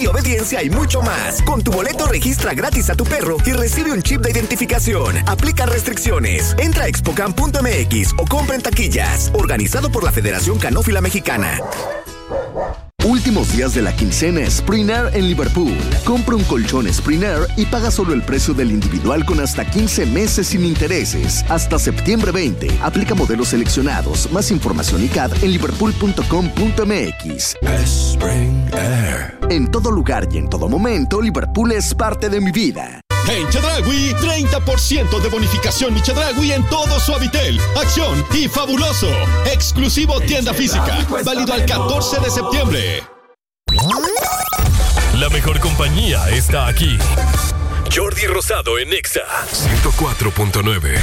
y obediencia y mucho más. Con tu boleto registra gratis a tu perro y recibe un chip de identificación. Aplica restricciones. Entra a expocam.mx o compra en taquillas. Organizado por la Federación Canófila Mexicana. Últimos días de la quincena Spring Air en Liverpool. Compra un colchón Spring Air y paga solo el precio del individual con hasta 15 meses sin intereses. Hasta septiembre 20. Aplica modelos seleccionados. Más información y CAD en liverpool.com.mx. Spring Air. En todo lugar y en todo momento, Liverpool es parte de mi vida. En Chedraui, 30% de bonificación mi Chedraui en todo Suavitel, Acción y Fabuloso. Exclusivo tienda física. Válido al 14 de septiembre. La mejor compañía está aquí. Jordi Rosado en Exa 104.9.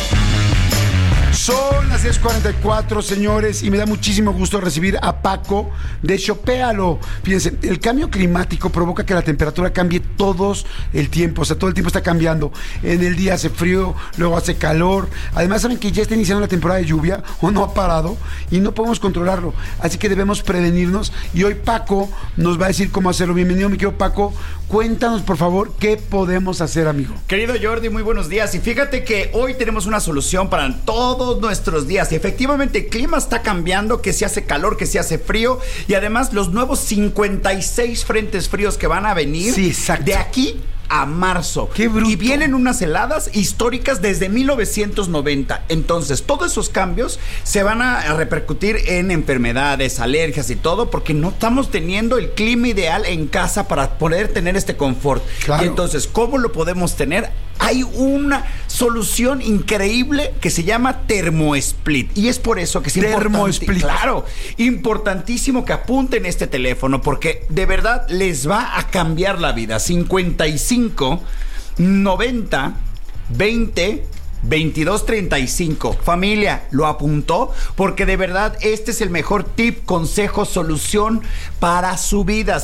Son las 10:44, señores, y me da muchísimo gusto recibir a Paco de Shopéalo. Fíjense, el cambio climático provoca que la temperatura cambie todo el tiempo, o sea, todo el tiempo está cambiando. En el día hace frío, luego hace calor. Además, saben que ya está iniciando la temporada de lluvia, o no ha parado, y no podemos controlarlo. Así que debemos prevenirnos, y hoy Paco nos va a decir cómo hacerlo. Bienvenido, mi querido Paco. Cuéntanos, por favor, qué podemos hacer, amigo. Querido Jordi, muy buenos días. Y fíjate que hoy tenemos una solución para todos nuestros días. Y efectivamente el clima está cambiando, que se hace calor, que se hace frío. Y además los nuevos 56 frentes fríos que van a venir de aquí a marzo. ¡Qué bruto! Y vienen unas heladas históricas desde 1990. Entonces, todos esos cambios se van a repercutir en enfermedades, alergias y todo, porque no estamos teniendo el clima ideal en casa para poder tener este confort. Claro. Y entonces, ¿cómo lo podemos tener? Hay una solución increíble que se llama ThermoSplit. Y es por eso que es ThermoSplit. Claro, importantísimo que apunten este teléfono, porque de verdad les va a cambiar la vida. 55 90 20 2235. Familia, ¿lo apuntó? Porque de verdad este es el mejor tip, consejo, solución para su vida.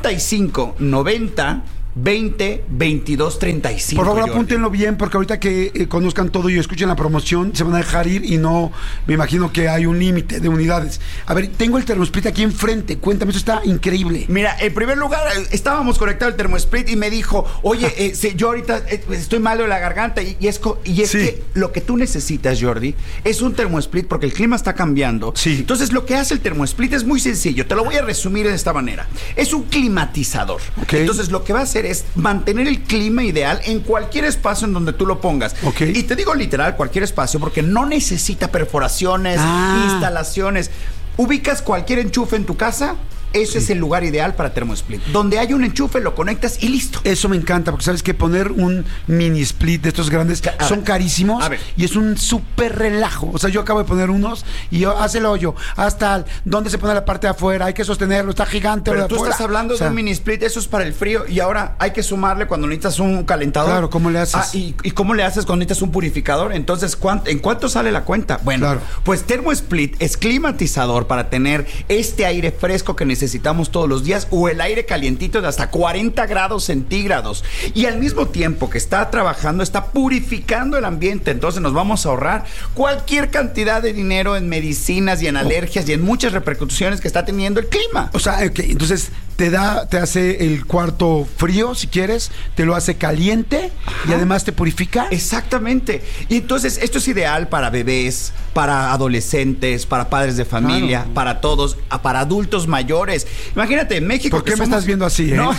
55 90 20 22 35. Por favor, Jordi, apúntenlo bien, porque ahorita que conozcan todo y escuchen la promoción, se van a dejar ir y no, me imagino que hay un límite de unidades. A ver, tengo el ThermoSplit aquí enfrente, cuéntame, eso está increíble. Mira, en primer lugar, estábamos conectados al ThermoSplit y me dijo, oye, yo ahorita estoy malo de la garganta y es que lo que tú necesitas, Jordi, es un ThermoSplit porque el clima está cambiando. Sí. Entonces, lo que hace el ThermoSplit es muy sencillo. Te lo voy a resumir de esta manera. Es un climatizador. Okay. Entonces, lo que va a hacer es mantener el clima ideal en cualquier espacio en donde tú lo pongas. Okay. Y te digo literal, cualquier espacio, porque no necesita perforaciones, instalaciones. Ubicas cualquier enchufe en tu casa. Ese es el lugar ideal para ThermoSplit. Donde hay un enchufe, lo conectas y listo. Eso me encanta, porque sabes que poner un mini split de estos grandes son carísimos y es un súper relajo. O sea, yo acabo de poner unos y yo, haz el hoyo, hasta donde se pone la parte de afuera, hay que sostenerlo, está gigante. Pero de tú afuera. estás hablando de un mini split, eso es para el frío, y ahora hay que sumarle cuando necesitas un calentador. Claro, ¿cómo le haces? ¿Y cómo le haces cuando necesitas un purificador? Entonces, ¿en cuánto sale la cuenta? Bueno, pues ThermoSplit es climatizador para tener este aire fresco que necesitamos todos los días, o el aire calientito de hasta 40 grados centígrados. Y al mismo tiempo que está trabajando, está purificando el ambiente. Entonces nos vamos a ahorrar cualquier cantidad de dinero en medicinas y en alergias y en muchas repercusiones que está teniendo el clima. O sea, entonces te hace el cuarto frío, si quieres, te lo hace caliente. Ajá. Y además te purifica. Exactamente. Y entonces esto es ideal para bebés, para adolescentes, para padres de familia, para todos, para adultos mayores. Imagínate, en México... ¿Por qué me estás viendo así, ¿no?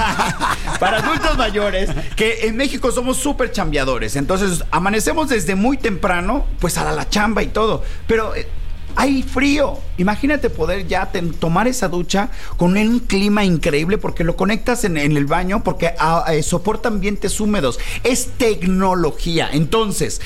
Para adultos mayores, que en México somos súper chambeadores. Entonces amanecemos desde muy temprano, pues a la chamba y todo. Pero... hay frío. Imagínate poder ya tomar esa ducha con un clima increíble, porque lo conectas en el baño, porque soporta ambientes húmedos. Es tecnología. Entonces,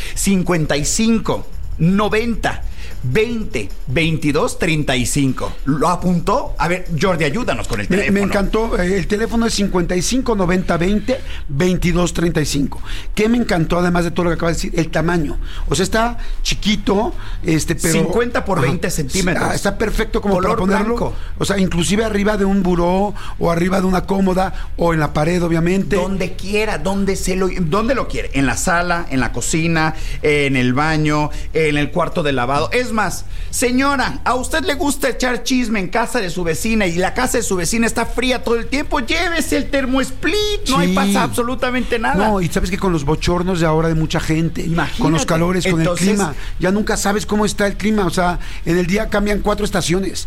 55 90 20 22 35. ¿Lo apuntó? A ver, Jordi, ayúdanos con el teléfono. Me encantó. El teléfono es 55 90 20 22 35. ¿Qué me encantó, además de todo lo que acabas de decir? El tamaño. O sea, está chiquito, pero 50 por 20 centímetros. Está perfecto como color para ponerlo. Blanco. O sea, inclusive arriba de un buró, o arriba de una cómoda, o en la pared, obviamente. Donde quiera, donde lo quiere. En la sala, en la cocina, en el baño, en el cuarto de lavado. Es es más, señora, ¿a usted le gusta echar chisme en casa de su vecina y la casa de su vecina está fría todo el tiempo? Llévese el termosplit, no hay pasa absolutamente nada. No, y sabes que con los bochornos de ahora de mucha gente, imagínate, con los calores, con entonces, el clima, ya nunca sabes cómo está el clima, o sea, en el día cambian 4 estaciones.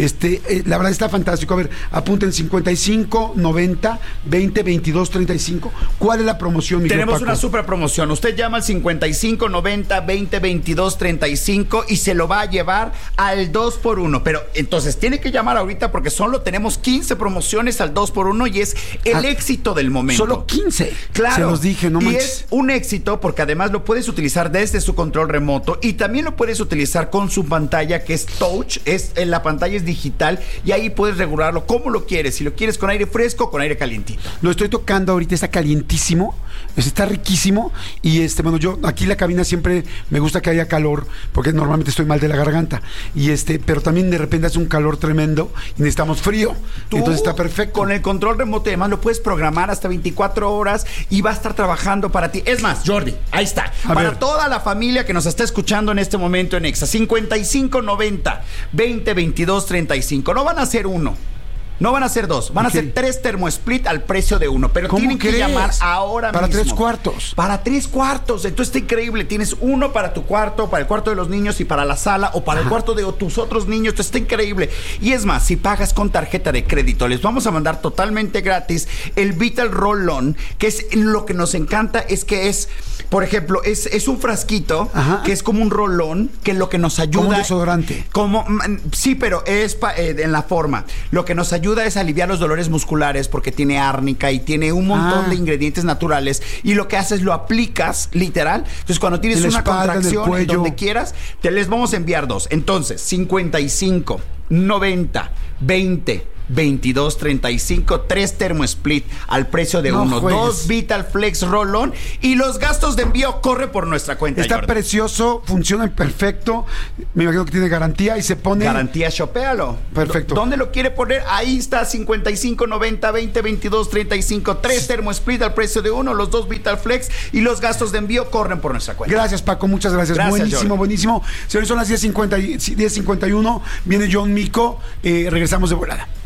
La verdad está fantástico. A ver, apunten 55 90 20 22 35. ¿Cuál es la promoción, mi Tenemos Paco? una super promoción. Usted llama al 55 90 20 22 35 y se lo va a llevar al 2x1. Pero entonces tiene que llamar ahorita porque solo tenemos 15 promociones al 2x1 y es el éxito del momento. Solo 15. Claro. Se los dije, no y manches. es un éxito porque además lo puedes utilizar desde su control remoto y también lo puedes utilizar con su pantalla que es touch, la pantalla es digital y ahí puedes regularlo como lo quieres, si lo quieres con aire fresco o con aire calientito. Lo estoy tocando ahorita, está calientísimo, está riquísimo y bueno, yo aquí en la cabina siempre me gusta que haya calor porque normalmente estoy mal de la garganta y pero también de repente hace un calor tremendo y necesitamos frío. Entonces está perfecto. Con el control remoto y además lo puedes programar hasta 24 horas y va a estar trabajando para ti. Es más, Jordi, ahí está. Para toda la familia que nos está escuchando en este momento en Exa, 55 90 20 22 35. No van a ser uno. No van a ser 2, van a ser 3 termosplit al precio de 1. Pero tienen que llamar ahora mismo. Para 3 cuartos. Para 3 cuartos. Entonces está increíble. Tienes uno para tu cuarto, para el cuarto de los niños y para la sala o para el cuarto de tus otros niños. Entonces está increíble. Y es más, si pagas con tarjeta de crédito, les vamos a mandar totalmente gratis el Vital Roll-On, que es lo que nos encanta, es que es, por ejemplo, es un frasquito que es como un rolón, que lo que nos ayuda. Como un desodorante. Sí, pero es en la forma. Lo que nos ayuda es aliviar los dolores musculares porque tiene árnica y tiene un montón de ingredientes naturales y lo que haces lo aplicas literal. Entonces cuando tienes una contracción en donde quieras, te les vamos a enviar 2. Entonces 55 90 20 22 35, 3 termosplit al precio de 1, 2 Vital Flex Roll-On y los gastos de envío corre por nuestra cuenta. Está Jordi. Precioso, funciona perfecto. Me imagino que tiene garantía y se pone. Garantía, shopéalo. Perfecto. ¿Dónde lo quiere poner? Ahí está, 55 90 20 22 35, 3 termosplit al precio de 1, los 2 Vital Flex y los gastos de envío corren por nuestra cuenta. Gracias, Paco, muchas gracias. Buenísimo, Jordi. buenísimo. Señores, son las 10:51. Viene John Mico. Regresamos de volada.